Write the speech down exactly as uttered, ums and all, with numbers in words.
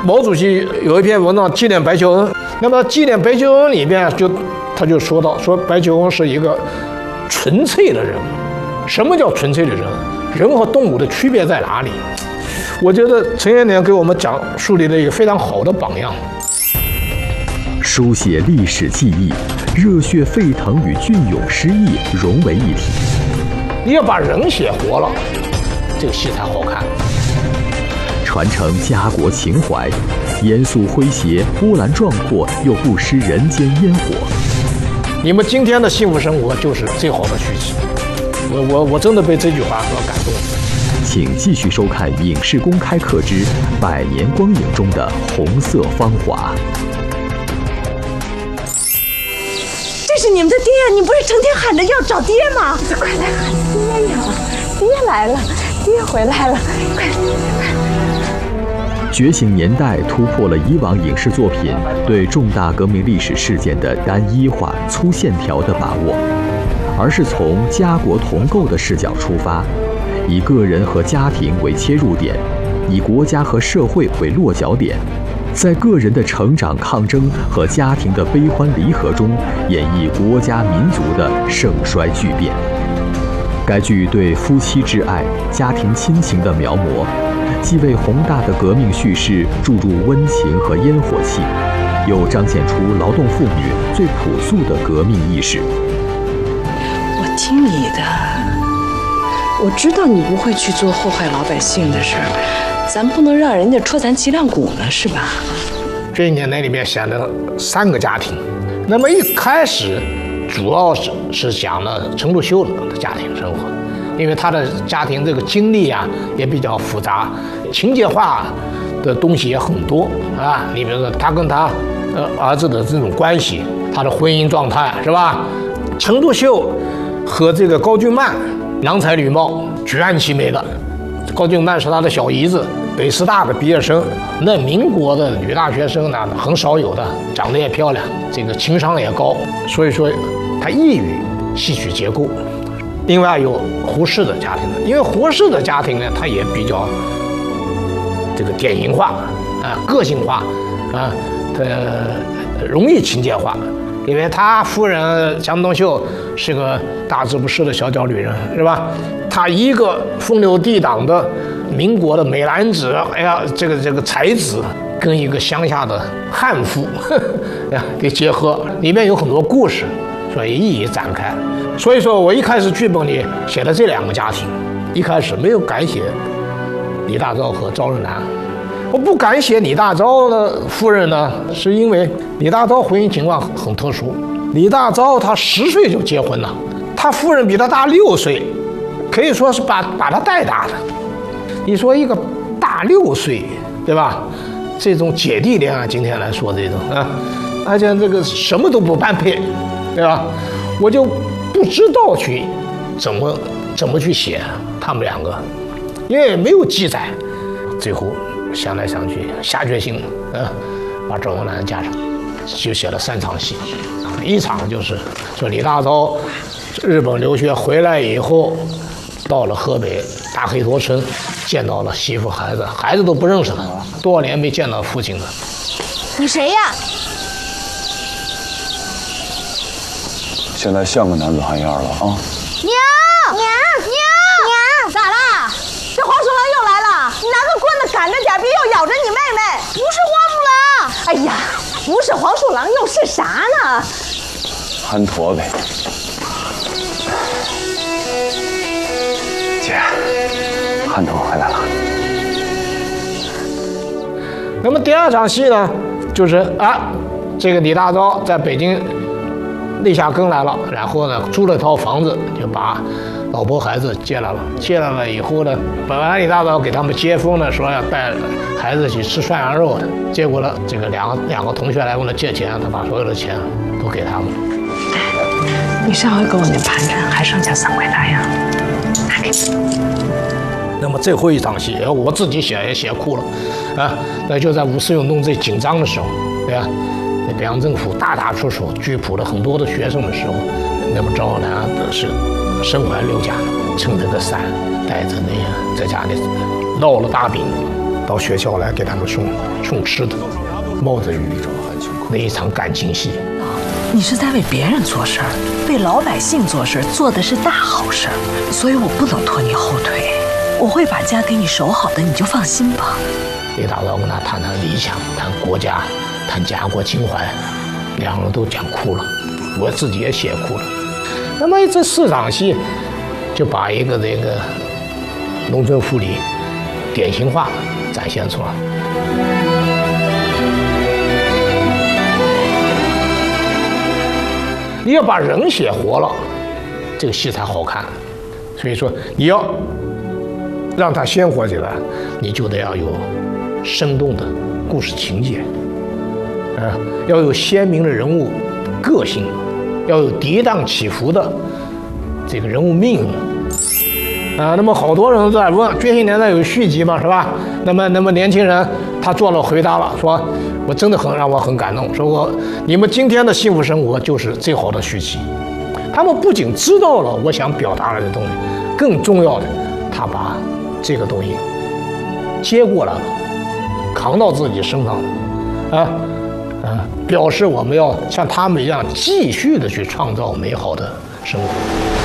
毛主席有一篇文章纪念白求恩，那么纪念白求恩里边就他就说到，说白求恩是一个纯粹的人。什么叫纯粹的人？人和动物的区别在哪里？我觉得陈延年给我们讲树立了一个非常好的榜样。 书写历史记忆，热血沸腾与隽永诗意融为一体。 你要把人写活了，这个戏才好看。 传承家国情怀，严肃诙谐，波澜壮阔又不失人间烟火。 你们今天的幸福生活就是最好的续集。我我我真的被这句话所感动。 请继续收看《影视公开课之百年光影中的红色芳华》。 这是你们的爹，你不是成天喊着要找爹吗？快来喊爹呀！爹来了，爹回来了，快！ 觉醒年代突破了以往影视作品对重大革命历史事件的单一化、粗线条的把握，而是从家国同构的视角出发，以个人和家庭为切入点，以国家和社会为落脚点，在个人的成长抗争和家庭的悲欢离合中，演绎国家民族的盛衰巨变。该剧对夫妻之爱、家庭亲情的描摹，既为宏大的革命叙事注入温情和烟火气，又彰显出劳动妇女最朴素的革命意识。 我听你的，我知道你不会去做祸害老百姓的事儿，咱不能让人家戳咱脊梁骨呢，是吧？ 这一年来里面选了三个家庭，那么一开始主要是是讲了陈独秀的家庭生活，因为他的家庭这个经历啊也比较复杂，情节化的东西也很多啊。你比如说他跟他呃儿子的这种关系，他的婚姻状态是吧？陈独秀和这个高俊曼郎才女貌，举案齐眉的。高俊曼是他的小姨子，北师大的毕业生，那民国的女大学生呢很少有的，长得也漂亮，这个情商也高，所以说他易于戏曲结构。另外有胡适的家庭，因为胡适的家庭呢，他也比较这个典型化啊，个性化啊，他容易情节化。因为他夫人江冬秀是个大字不识的小脚女人，是吧？他一个风流倜傥的民国的美男子，哎呀，这个这个才子，跟一个乡下的悍妇，呵呵呀，给结合，里面有很多故事，所以一一展开。所以说我一开始剧本里写了这两个家庭，一开始没有敢写李大钊和赵日南。我不敢写李大钊的夫人呢，是因为李大钊婚姻情况很特殊。李大钊他十岁就结婚了，他夫人比他大六岁，可以说是把把他带大的。你说一个大六岁，对吧？这种姐弟恋啊，今天来说这种啊，而且这个什么都不般配，对吧？我就不知道去怎么怎么去写他们两个，因为没有记载。最后想来想去，下决心，嗯、呃，把赵文澜加上，就写了三场戏。一场就是说李大钊日本留学回来以后，到了河北大黑头村，见到了媳妇孩子，孩子都不认识他，多少年没见到父亲了。 你谁呀？ 现在像个男子汉样了啊！ 娘娘娘娘，咋啦？这黄鼠狼又来了！你拿个棍子赶着贾碧又咬着你妹妹。不是黄鼠狼！哎呀，不是黄鼠狼又是啥呢？ 憨驼呗。姐，憨驼回来了。 那么第二场戏呢，就是啊，这个李大钊在北京立下根来了，然后呢租了一套房子，就把老婆孩子接来了。接来了以后呢，本来李大钊给他们接风呢，说要带孩子去吃涮羊肉的，结果呢，这个两个两个同学来问他借钱，他把所有的钱都给他们。 你上回给我那盘缠还剩下三块大洋，拿给你。 那么最后一场戏，我自己写也写哭了，啊，那就在五四运动最紧张的时候，对吧？北洋政府大打出手，拘捕了很多的学生的时候，那么赵南是身怀六甲，撑着个伞，带着那个在家里烙了大饼， 到学校来给他们送送吃的，冒着雨，那一场感情戏。 你是在为别人做事儿，为老百姓做事，做的是大好事儿，所以我不能拖你后腿，我会把家给你守好的，你就放心吧。 李大钊跟他谈谈理想，谈国家，谈家国情怀，两个人都讲哭了，我自己也写哭了。那么这四场戏就把一个这个农村妇女典型化展现出来。你要把人写活了，这个戏才好看。所以说，你要让它鲜活起来，你就得要有生动的故事情节，啊，要有鲜明的人物个性，要有跌宕起伏的这个人物命运，啊，那么好多人在问《觉醒年代》有续集吗？是吧？那么，那么年轻人他做了回答了，说我真的很让我很感动，说我你们今天的幸福生活就是最好的续集。他们不仅知道了我想表达的东西，更重要的，他把这个东西接过来了，扛到自己身上了，啊啊，表示我们要像他们一样继续的去创造美好的生活。